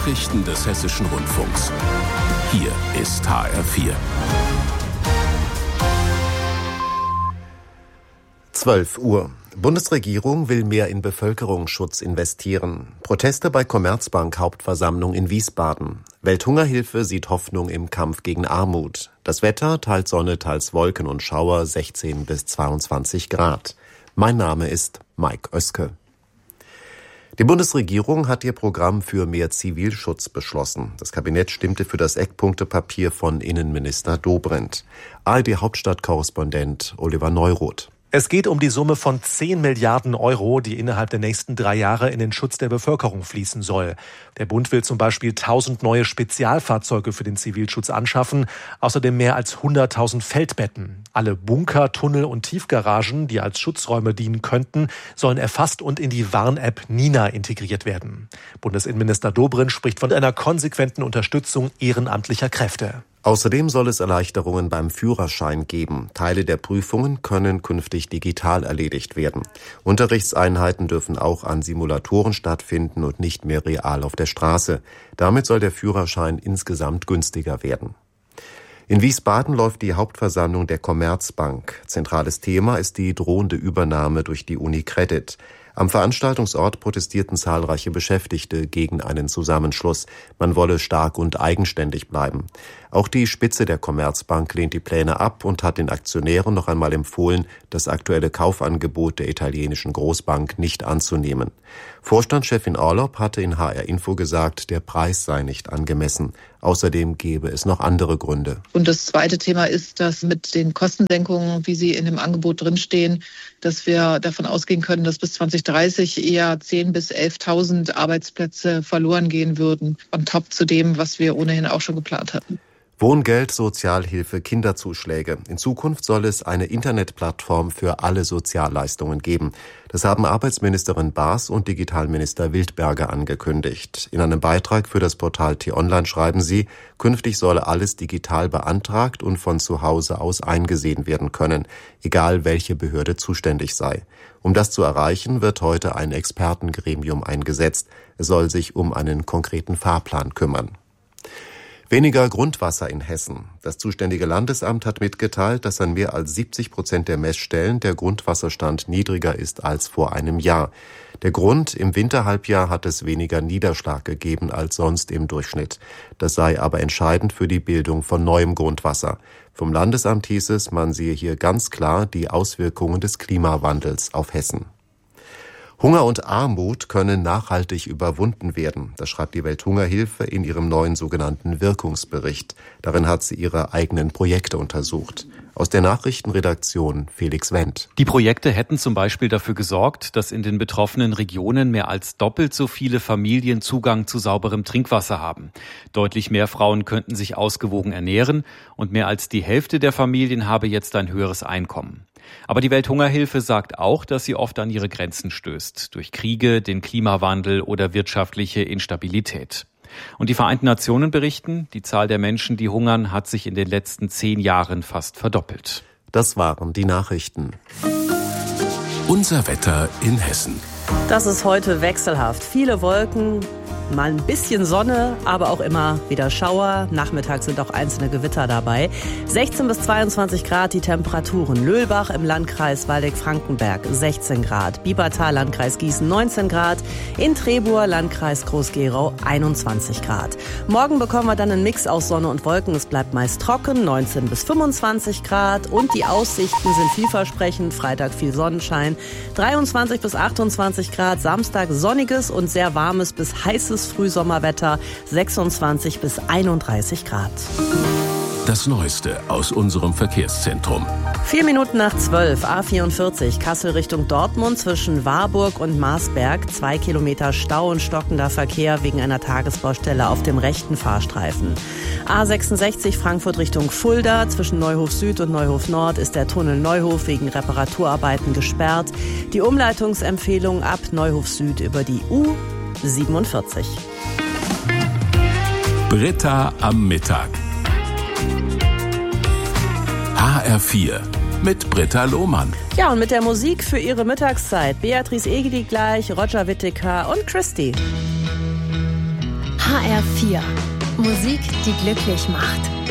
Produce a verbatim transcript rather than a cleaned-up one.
Nachrichten des Hessischen Rundfunks. Hier ist H R vier. zwölf Uhr. Bundesregierung will mehr in Bevölkerungsschutz investieren. Proteste bei Commerzbank-Hauptversammlung in Wiesbaden. Welthungerhilfe sieht Hoffnung im Kampf gegen Armut. Das Wetter, teils Sonne, teils Wolken und Schauer, sechzehn bis zweiundzwanzig Grad. Mein Name ist Mike Oeske. Die Bundesregierung hat ihr Programm für mehr Zivilschutz beschlossen. Das Kabinett stimmte für das Eckpunktepapier von Innenminister Dobrindt. A R D-Hauptstadtkorrespondent Oliver Neuroth. Es geht um die Summe von zehn Milliarden Euro, die innerhalb der nächsten drei Jahre in den Schutz der Bevölkerung fließen soll. Der Bund will zum Beispiel tausend neue Spezialfahrzeuge für den Zivilschutz anschaffen, außerdem mehr als hunderttausend Feldbetten. Alle Bunker, Tunnel und Tiefgaragen, die als Schutzräume dienen könnten, sollen erfasst und in die Warn-App Nina integriert werden. Bundesinnenminister Dobrindt spricht von einer konsequenten Unterstützung ehrenamtlicher Kräfte. Außerdem soll es Erleichterungen beim Führerschein geben. Teile der Prüfungen können künftig digital erledigt werden. Unterrichtseinheiten dürfen auch an Simulatoren stattfinden und nicht mehr real auf der Straße. Damit soll der Führerschein insgesamt günstiger werden. In Wiesbaden läuft die Hauptversammlung der Commerzbank. Zentrales Thema ist die drohende Übernahme durch die UniCredit. Am Veranstaltungsort protestierten zahlreiche Beschäftigte gegen einen Zusammenschluss. Man wolle stark und eigenständig bleiben. Auch die Spitze der Commerzbank lehnt die Pläne ab und hat den Aktionären noch einmal empfohlen, das aktuelle Kaufangebot der italienischen Großbank nicht anzunehmen. Vorstandschefin Orlopp hatte in H R Info gesagt, der Preis sei nicht angemessen. Außerdem gäbe es noch andere Gründe. Und das zweite Thema ist, dass mit den Kostensenkungen, wie sie in dem Angebot drinstehen, dass wir davon ausgehen können, dass bis zwanzig dreißig eher zehntausend bis elftausend Arbeitsplätze verloren gehen würden, on top zu dem, was wir ohnehin auch schon geplant hatten. Wohngeld, Sozialhilfe, Kinderzuschläge. In Zukunft soll es eine Internetplattform für alle Sozialleistungen geben. Das haben Arbeitsministerin Baas und Digitalminister Wildberger angekündigt. In einem Beitrag für das Portal T-Online schreiben sie, künftig solle alles digital beantragt und von zu Hause aus eingesehen werden können, egal welche Behörde zuständig sei. Um das zu erreichen, wird heute ein Expertengremium eingesetzt. Es soll sich um einen konkreten Fahrplan kümmern. Weniger Grundwasser in Hessen. Das zuständige Landesamt hat mitgeteilt, dass an mehr als siebzig Prozent der Messstellen der Grundwasserstand niedriger ist als vor einem Jahr. Der Grund, im Winterhalbjahr hat es weniger Niederschlag gegeben als sonst im Durchschnitt. Das sei aber entscheidend für die Bildung von neuem Grundwasser. Vom Landesamt hieß es, man sehe hier ganz klar die Auswirkungen des Klimawandels auf Hessen. Hunger und Armut können nachhaltig überwunden werden. Das schreibt die Welthungerhilfe in ihrem neuen sogenannten Wirkungsbericht. Darin hat sie ihre eigenen Projekte untersucht. Aus der Nachrichtenredaktion Felix Wendt. Die Projekte hätten zum Beispiel dafür gesorgt, dass in den betroffenen Regionen mehr als doppelt so viele Familien Zugang zu sauberem Trinkwasser haben. Deutlich mehr Frauen könnten sich ausgewogen ernähren und mehr als die Hälfte der Familien habe jetzt ein höheres Einkommen. Aber die Welthungerhilfe sagt auch, dass sie oft an ihre Grenzen stößt, durch Kriege, den Klimawandel oder wirtschaftliche Instabilität. Und die Vereinten Nationen berichten, die Zahl der Menschen, die hungern, hat sich in den letzten zehn Jahren fast verdoppelt. Das waren die Nachrichten. Unser Wetter in Hessen. Das ist heute wechselhaft. Viele Wolken, mal ein bisschen Sonne, aber auch immer wieder Schauer. Nachmittags sind auch einzelne Gewitter dabei. sechzehn bis zweiundzwanzig Grad die Temperaturen. Löhlbach im Landkreis Waldeck-Frankenberg sechzehn Grad. Biebertal, Landkreis Gießen neunzehn Grad. In Trebur, Landkreis Groß-Gerau einundzwanzig Grad. Morgen bekommen wir dann einen Mix aus Sonne und Wolken. Es bleibt meist trocken, neunzehn bis fünfundzwanzig Grad. Und die Aussichten sind vielversprechend. Freitag viel Sonnenschein. dreiundzwanzig bis achtundzwanzig Grad. Samstag sonniges und sehr warmes bis heißes Frühsommerwetter, sechsundzwanzig bis einunddreißig Grad. Das Neueste aus unserem Verkehrszentrum. Vier Minuten nach zwölf, A vierundvierzig, Kassel Richtung Dortmund zwischen Warburg und Marsberg. Zwei Kilometer Stau und stockender Verkehr wegen einer Tagesbaustelle auf dem rechten Fahrstreifen. A sechsundsechzig, Frankfurt Richtung Fulda. Zwischen Neuhof Süd und Neuhof Nord ist der Tunnel Neuhof wegen Reparaturarbeiten gesperrt. Die Umleitungsempfehlung ab Neuhof Süd über die U siebenundvierzig. Britta am Mittag. H R vier mit Britta Lohmann. Ja, und mit der Musik für ihre Mittagszeit. Beatrice Egeli gleich, Roger Whittaker und Christy. H R vier. Musik, die glücklich macht.